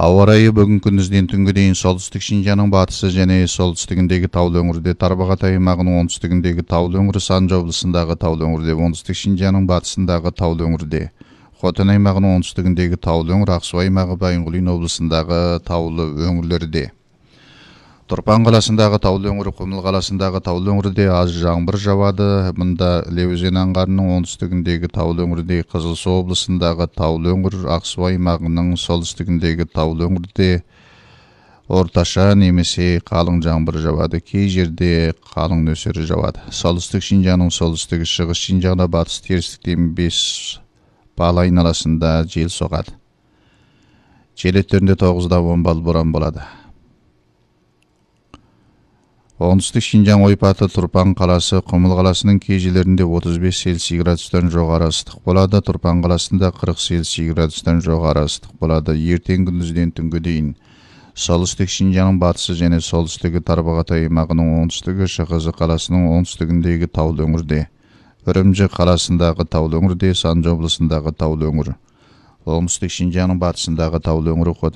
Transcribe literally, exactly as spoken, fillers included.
Ауа райы бүгін күндізден түнгі дейін солтүстік Шинжаңның батысы және солтүстігіндегі таулы өңірде, Тарбағатай аймағының оңтүстігіндегі таулы өңірі, Санжа облысындағы таулы өңірде, оңтүстік Шинжаңның батысындағы таулы өңірде, Хотан аймағының оңтүстігіндегі таулы өңір, Ақсу аймағы, Байынқұлин облысындағы таулы өңірлерде. Тұрпан қаласындағы таулы өңірі, Құмыл қаласындағы таулы өңірде аз жаңбыр жауады. Мұнда Іле өзені аңғарының оңтүстігіндегі таулы өңірде, Қызылсу облысындағы таулы өңір, Ақсу аймағының солтүстігіндегі таулы өңірде орташа немесе қалың жаңбыр жауады. Кей жерде қалың нөсер жауады. Солтүстік Шинжаңның солтүстігі, шығыс Шинжаңда батыс терістіктен бес бал айналасында жел соғады. Жел екпіні тоғыздан он бал боран болады. Оңтүстік Шинжаң ойпаты, Тұрпан қаласы, Құмыл қаласының кей жерлерінде отыз бес Цельсий градустан жоғары ыстық болады. Тұрпан қаласында қырық Цельсий градустан жоғары ыстық болады. Ертең күндізден түнгі дейін солтүстік Шинжаңның батысы және солтүстігі, Тарбағатай аймағының оңтүстігі, Шығыс қаласының оңтүстігіндегі таулы өңірде, Үрімжі қаласындағы таулы өңірде, Санжа облысындағы таулы өңір, оңтүстік Шинжаңның батысындағы таулы өңірі,